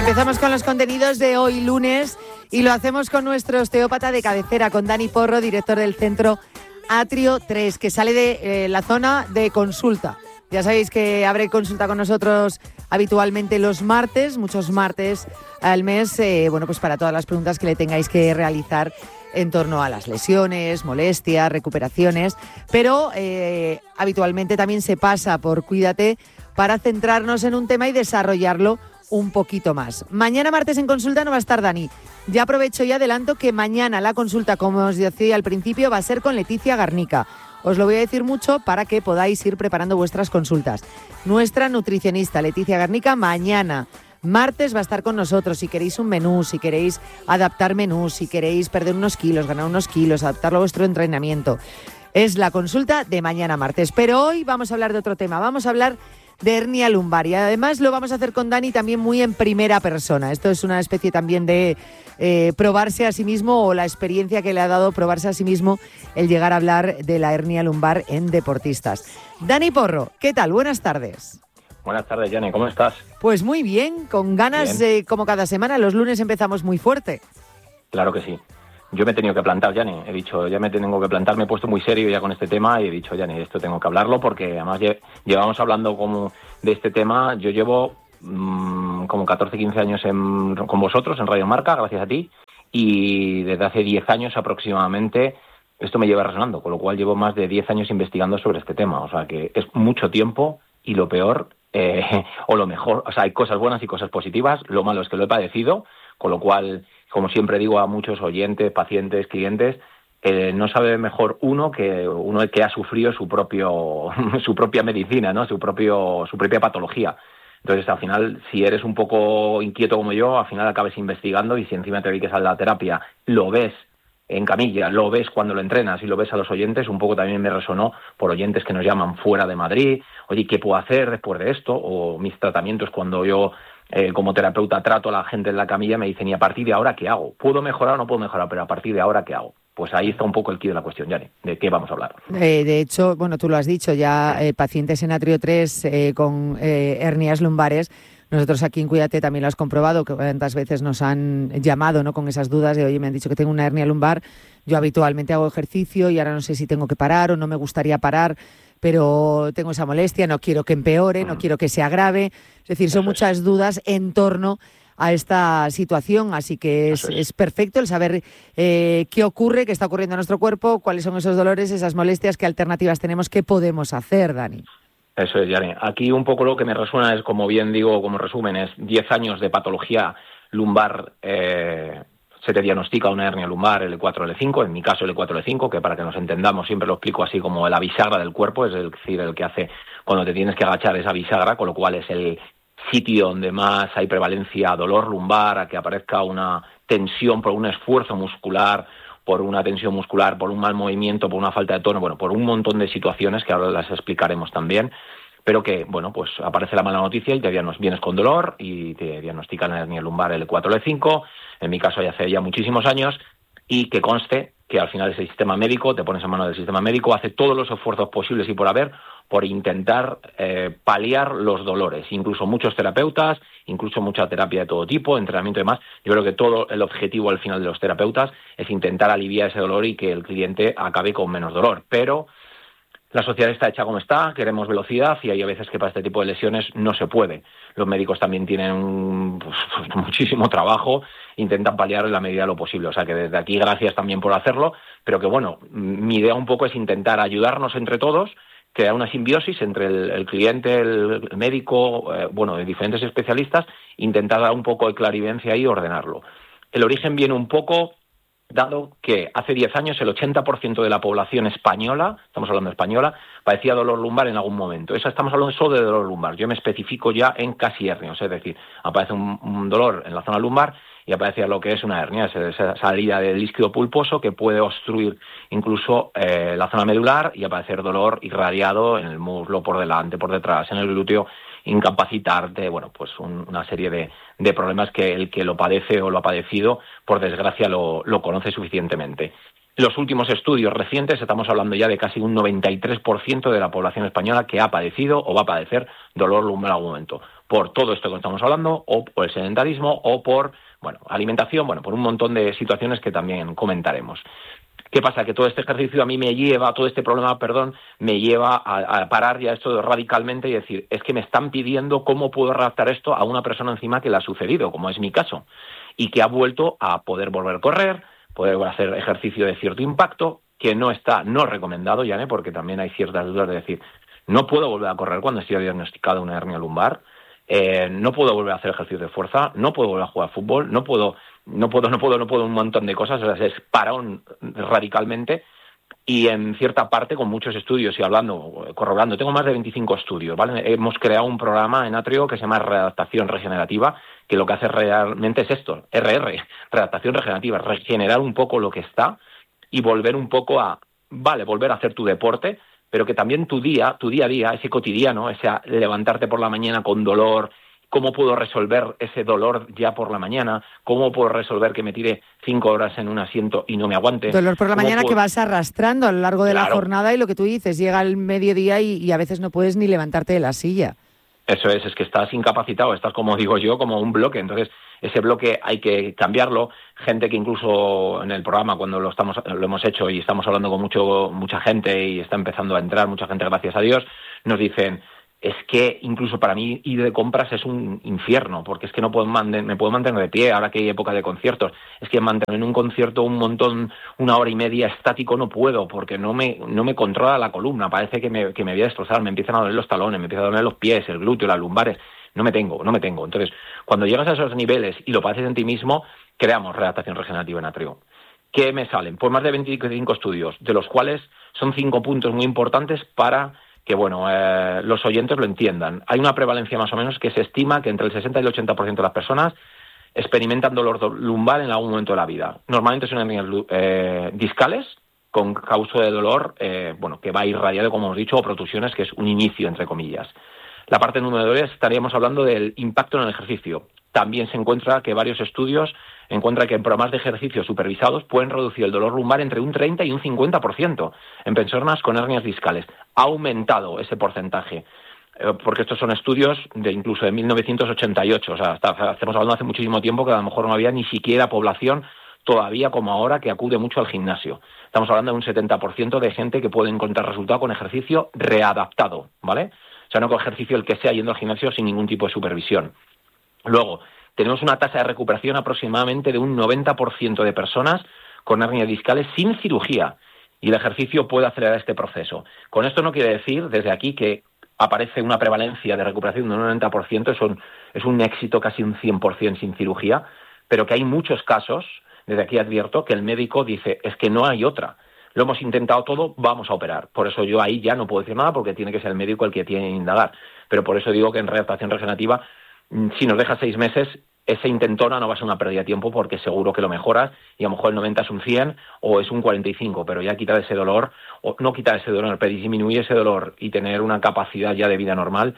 Empezamos con los contenidos de hoy lunes y lo hacemos con nuestro osteópata de cabecera, con Dani Porro, director del centro Atrio 3, que sale de la zona de consulta. Ya sabéis que abre consulta con nosotros habitualmente los martes, muchos martes al mes, pues para todas las preguntas que le tengáis que realizar en torno a las lesiones, molestias, recuperaciones, pero habitualmente también se pasa por Cuídate para centrarnos en un tema y desarrollarlo un poquito más. Mañana martes en consulta no va a estar Dani. Ya aprovecho y adelanto que mañana la consulta, como os decía al principio, va a ser con Leticia Garnica. Os lo voy a decir mucho para que podáis ir preparando vuestras consultas. Nuestra nutricionista Leticia Garnica mañana, martes, va a estar con nosotros. Si queréis un menú, si queréis adaptar menús, si queréis perder unos kilos, ganar unos kilos, adaptarlo a vuestro entrenamiento. Es la consulta de mañana martes. Pero hoy vamos a hablar de otro tema. Vamos a hablar de hernia lumbar y además lo vamos a hacer con Dani también muy en primera persona. Esto es una especie también de probarse a sí mismo, o la experiencia que le ha dado probarse a sí mismo el llegar a hablar de la hernia lumbar en deportistas. Dani Porro, ¿qué tal? Buenas tardes. Buenas tardes, Yane, ¿cómo estás? Pues muy bien, con ganas como cada semana. Los lunes empezamos muy fuerte. Claro que sí. Yo me he tenido que plantar, Yane. He dicho, ya me tengo que plantar, me he puesto muy serio ya con este tema y he dicho, Yane, esto tengo que hablarlo porque además llevamos hablando como de este tema. Yo llevo como 14, 15 años con vosotros en Radio Marca, gracias a ti, y desde hace 10 años aproximadamente esto me lleva resonando, con lo cual llevo más de 10 años investigando sobre este tema. O sea que es mucho tiempo y lo peor, o lo mejor, o sea, hay cosas buenas y cosas positivas. Lo malo es que lo he padecido, con lo cual, como siempre digo a muchos oyentes, pacientes, clientes, no sabe mejor uno que ha sufrido su propia medicina, ¿no? Su propia patología. Entonces, al final, si eres un poco inquieto como yo, al final acabes investigando, y si encima te dediques a la terapia, lo ves en camilla, lo ves cuando lo entrenas y lo ves a los oyentes. Un poco también me resonó por oyentes que nos llaman fuera de Madrid. Oye, ¿qué puedo hacer después de esto? O mis tratamientos, cuando yo como terapeuta trato a la gente en la camilla, me dicen, ¿y a partir de ahora qué hago? ¿Puedo mejorar o no puedo mejorar? Pero a partir de ahora, ¿qué hago? Pues ahí está un poco el quid de la cuestión, Yane. ¿De qué vamos a hablar? De hecho, bueno, tú lo has dicho ya, pacientes en Atrio 3 con hernias lumbares. Nosotros aquí en Cuídate también lo has comprobado, que cuántas veces nos han llamado, ¿no?, con esas dudas de, oye, me han dicho que tengo una hernia lumbar, yo habitualmente hago ejercicio y ahora no sé si tengo que parar o no me gustaría parar, pero tengo esa molestia, no quiero que empeore, no quiero que se agrave. Es decir, son muchas dudas en torno a esta situación, así que es perfecto el saber qué ocurre, qué está ocurriendo en nuestro cuerpo, cuáles son esos dolores, esas molestias, qué alternativas tenemos, qué podemos hacer, Dani. Eso es, Yane. Aquí un poco lo que me resuena es, como bien digo, como resumen, es 10 años de patología lumbar. Se te diagnostica una hernia lumbar L4, L5, en mi caso L4, L5, que para que nos entendamos siempre lo explico así como la bisagra del cuerpo, es decir, el que hace cuando te tienes que agachar esa bisagra, con lo cual es el sitio donde más hay prevalencia a dolor lumbar, a que aparezca una tensión por un esfuerzo muscular, por una tensión muscular, por un mal movimiento, por una falta de tono, bueno, por un montón de situaciones que ahora las explicaremos también, pero que, bueno, pues aparece la mala noticia y te vienes con dolor y te diagnostican la hernia lumbar L4, L5, en mi caso ya hace ya muchísimos años, y que conste que al final ese sistema médico, te pones en manos del sistema médico, hace todos los esfuerzos posibles y por haber por intentar paliar los dolores, incluso muchos terapeutas, incluso mucha terapia de todo tipo, entrenamiento y demás. Yo creo que todo el objetivo al final de los terapeutas es intentar aliviar ese dolor y que el cliente acabe con menos dolor, pero la sociedad está hecha como está, queremos velocidad y hay a veces que para este tipo de lesiones no se puede. Los médicos también tienen muchísimo trabajo, intentan paliar en la medida de lo posible. O sea que desde aquí gracias también por hacerlo, pero que bueno, mi idea un poco es intentar ayudarnos entre todos, crear una simbiosis entre el cliente, el médico, de diferentes especialistas, intentar dar un poco de clarividencia y ordenarlo. El origen viene un poco dado que hace 10 años el 80% de la población española, estamos hablando española, padecía dolor lumbar en algún momento. Eso estamos hablando solo de dolor lumbar. Yo me especifico ya en casi hernias, es decir, aparece un dolor en la zona lumbar y aparece lo que es una hernia, esa salida del líquido pulposo que puede obstruir incluso la zona medular y aparecer dolor irradiado en el muslo, por delante, por detrás, en el glúteo, incapacitarte, bueno, pues una serie de problemas que el que lo padece o lo ha padecido, por desgracia, lo conoce suficientemente. Los últimos estudios recientes, estamos hablando ya de casi un 93% de la población española que ha padecido o va a padecer dolor lumbar en algún momento. por todo esto que estamos hablando, o por el sedentarismo, o por alimentación, por un montón de situaciones que también comentaremos. ¿Qué pasa? Que todo este ejercicio a mí todo este problema, me lleva a parar ya esto radicalmente y decir, es que me están pidiendo cómo puedo adaptar esto a una persona encima que le ha sucedido, como es mi caso, y que ha vuelto a poder volver a correr, poder hacer ejercicio de cierto impacto, que no recomendado, ya, porque también hay ciertas dudas de decir, no puedo volver a correr cuando estoy diagnosticado una hernia lumbar, no puedo volver a hacer ejercicio de fuerza, no puedo volver a jugar fútbol, no puedo un montón de cosas, o sea, es parón radicalmente, y en cierta parte con muchos estudios y corroborando, tengo más de 25 estudios, ¿vale? Hemos creado un programa en Atrio que se llama Readaptación Regenerativa, que lo que hace realmente es esto, Readaptación Regenerativa, regenerar un poco lo que está y volver un poco volver a hacer tu deporte, pero que también tu día a día, ese cotidiano, ese levantarte por la mañana con dolor, cómo puedo resolver ese dolor ya por la mañana, cómo puedo resolver que me tire 5 horas en un asiento y no me aguante. Dolor por la mañana que vas arrastrando a lo largo de la jornada, y lo que tú dices, llega el mediodía y a veces no puedes ni levantarte de la silla. Eso es que estás incapacitado, estás, como digo yo, como un bloque. Entonces, ese bloque hay que cambiarlo. Gente que incluso en el programa, cuando lo hemos hecho y estamos hablando con mucha gente y está empezando a entrar mucha gente, gracias a Dios, nos dicen, es que incluso para mí ir de compras es un infierno, porque es que no me puedo mantener de pie ahora que hay época de conciertos. Es que mantener un concierto una hora y media estático no puedo, porque no me controla la columna, parece que me voy a destrozar, me empiezan a doler los talones, me empiezan a doler los pies, el glúteo, las lumbares, no me tengo. Entonces, cuando llegas a esos niveles y lo padeces en ti mismo, creamos Readaptación Regenerativa en Atrio. ¿Qué me salen? Pues más de 25 estudios, de los cuales son 5 puntos muy importantes para que los oyentes lo entiendan. Hay una prevalencia más o menos que se estima que entre el 60 y el 80% de las personas experimentan dolor lumbar en algún momento de la vida. Normalmente son hernias discales con causa de dolor que va irradiado, como hemos dicho, o protusiones, que es un inicio, entre comillas. La parte número 2 estaríamos hablando del impacto en el ejercicio. También se encuentra que varios estudios encuentran que en programas de ejercicio supervisados pueden reducir el dolor lumbar entre un 30 y un 50% en personas con hernias discales. Ha aumentado ese porcentaje, porque estos son estudios incluso de 1988, o sea, estamos hablando hace muchísimo tiempo que a lo mejor no había ni siquiera población todavía como ahora que acude mucho al gimnasio. Estamos hablando de un 70% de gente que puede encontrar resultado con ejercicio readaptado, ¿vale? O sea, no con ejercicio el que sea yendo al gimnasio sin ningún tipo de supervisión. Luego, tenemos una tasa de recuperación aproximadamente de un 90% de personas con hernias discales sin cirugía, y el ejercicio puede acelerar este proceso. Con esto no quiere decir desde aquí que aparece una prevalencia de recuperación de un 90%, es un éxito casi un 100% sin cirugía, pero que hay muchos casos, desde aquí advierto, que el médico dice, es que no hay otra. Lo hemos intentado todo, vamos a operar. Por eso yo ahí ya no puedo decir nada, porque tiene que ser el médico el que tiene que indagar. Pero por eso digo que en readaptación regenerativa, si nos deja 6 meses, ese intentona no va a ser una pérdida de tiempo, porque seguro que lo mejoras y a lo mejor el 90 es un 100 o es un 45, pero ya quitar ese dolor, o no quitar ese dolor, pero disminuir ese dolor y tener una capacidad ya de vida normal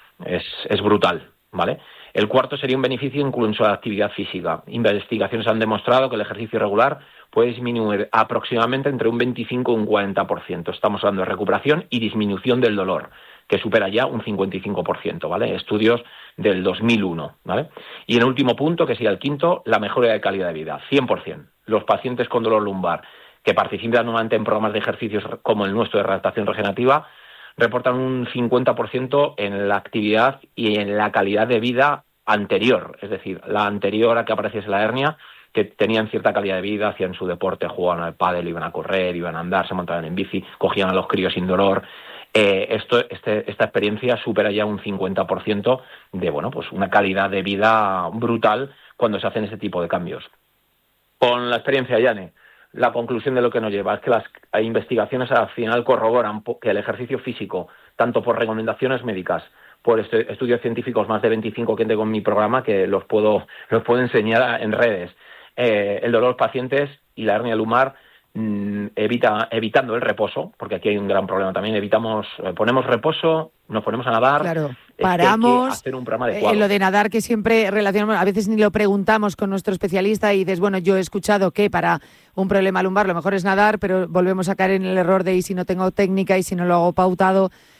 es brutal, ¿vale? El cuarto sería un beneficio incluso a la actividad física. Investigaciones han demostrado que el ejercicio regular puede disminuir aproximadamente entre un 25 y un 40%. Estamos hablando de recuperación y disminución del dolor, que supera ya un 55%, ¿vale? Estudios del 2001, ¿vale? Y en el último punto, que sería el quinto, la mejora de calidad de vida, 100%. Los pacientes con dolor lumbar que participan normalmente en programas de ejercicios como el nuestro de readaptación regenerativa reportan un 50% en la actividad y en la calidad de vida anterior, es decir, la anterior a que apareciese la hernia, que tenían cierta calidad de vida, hacían su deporte, jugaban al pádel, iban a correr, iban a andar, se montaban en bici, cogían a los críos sin dolor. Esta experiencia supera ya un 50% de una calidad de vida brutal cuando se hacen ese tipo de cambios. Con la experiencia, Yane, la conclusión de lo que nos lleva es que las investigaciones al final corroboran que el ejercicio físico, tanto por recomendaciones médicas, por estudios científicos, más de 25 que tengo en mi programa, que los puedo enseñar en redes, el dolor de los pacientes y la hernia lumbar, evitando el reposo, porque aquí hay un gran problema también, ponemos reposo, nos ponemos a nadar, claro, paramos, hay que hacer un programa adecuado. Lo de nadar, que siempre relacionamos, a veces ni lo preguntamos con nuestro especialista y dices, bueno, yo he escuchado que para un problema lumbar lo mejor es nadar, pero volvemos a caer en el error de y si no tengo técnica y si no lo hago pautado,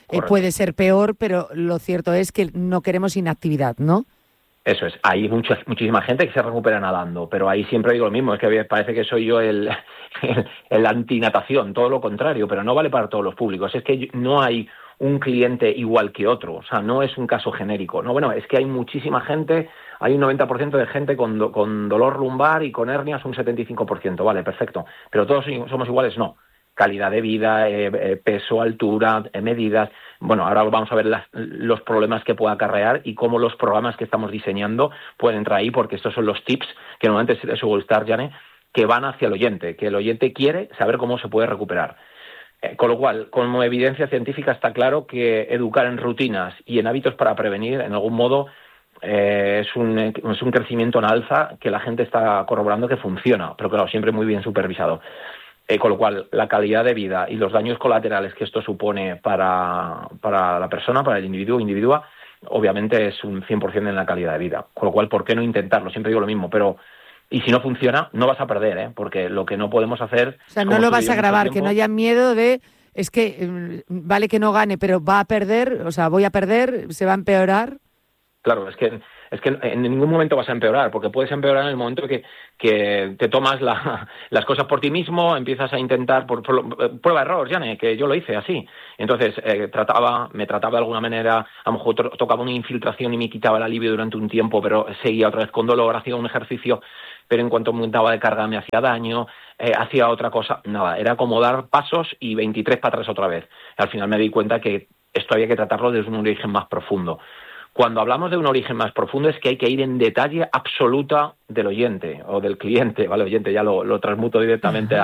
puede ser peor, pero lo cierto es que no queremos inactividad, ¿no? Eso es, hay muchísima gente que se recupera nadando, pero ahí siempre digo lo mismo, es que parece que soy yo el antinatación, todo lo contrario, pero no vale para todos los públicos, es que no hay un cliente igual que otro, o sea, no es un caso genérico, no, bueno, es que hay muchísima gente, hay un 90% de gente con dolor lumbar y con hernias un 75%, vale, perfecto, pero todos somos iguales, no. Calidad de vida, peso, altura, medidas. Bueno, ahora vamos a ver los problemas que pueda acarrear y cómo los programas que estamos diseñando pueden entrar ahí, porque estos son los tips que normalmente se suele estar, Jane, que van hacia el oyente, que el oyente quiere saber cómo se puede recuperar. Con lo cual, como evidencia científica está claro que educar en rutinas y en hábitos para prevenir, en algún modo, es un crecimiento en alza que la gente está corroborando que funciona, pero claro, siempre muy bien supervisado. Con lo cual, la calidad de vida y los daños colaterales que esto supone para la persona, para el individua, obviamente es un 100% en la calidad de vida. Con lo cual, ¿por qué no intentarlo? Siempre digo lo mismo, pero y si no funciona, no vas a perder, porque lo que no podemos hacer... O sea, no lo vas a grabar, que no haya miedo de... Es que vale que no gane, pero va a perder, o sea, voy a perder, se va a empeorar. Claro, es que en ningún momento vas a empeorar, porque puedes empeorar en el momento que te tomas las cosas por ti mismo, empiezas a intentar por prueba-error, Jane, que yo lo hice así. Entonces me trataba de alguna manera, a lo mejor tocaba una infiltración y me quitaba el alivio durante un tiempo, pero seguía otra vez con dolor, hacía un ejercicio, pero en cuanto aumentaba de carga me hacía daño, hacía otra cosa, nada, era como dar pasos y 23 para atrás otra vez. Al final me di cuenta que esto había que tratarlo desde un origen más profundo. Cuando hablamos de un origen más profundo es que hay que ir en detalle absoluta del oyente o del cliente, ¿vale? Oyente ya lo transmuto directamente